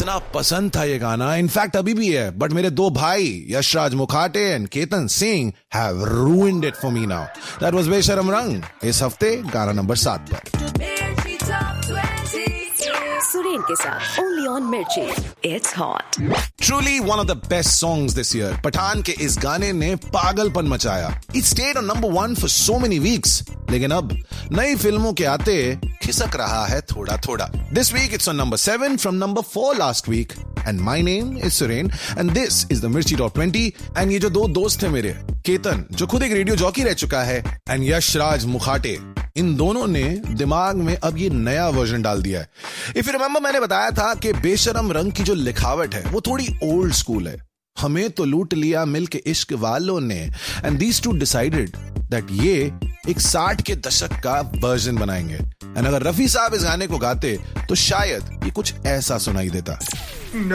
इतना पसंद था ये गाना, इनफैक्ट अभी भी है, बट मेरे दो भाई Yashraj Mukhate and Ketan Singh have ruined it for me now. That was बेशरम रंग, इस हफ्ते गाना नंबर 7 पर. सुरेन के साथ ओनली ऑन मिर्ची. It's hot. Truly one of the best songs this year. Pathan के इस गाने ने पागलपन मचाया. It stayed on number 1 for so many weeks. लेकिन अब नई फिल्मों के आते खिसक रहा है थोड़ा थोड़ा. This week it's on number 7 from number 4 last week. And my name is Suren and this is the Mirchi Top 20. And ये जो दो दोस्त थे मेरे, केतन जो खुद एक रेडियो जॉकी रह चुका है एंड यशराज मुखाटे, इन दोनों ने दिमाग में अब ये नया वर्जन डाल दिया है. इफ यू रिमेंबर मैंने बताया था कि बेशरम रंग की जो लिखावट है वो थोड़ी ओल्ड स्कूल है. हमें तो लूट लिया मिलके इश्क वालों ने, and these two decided that ये एक 60 के दशक का वर्जन बनाएंगे. एंड अगर रफी साहब इस गाने को गाते तो शायद ये कुछ ऐसा सुनाई देता.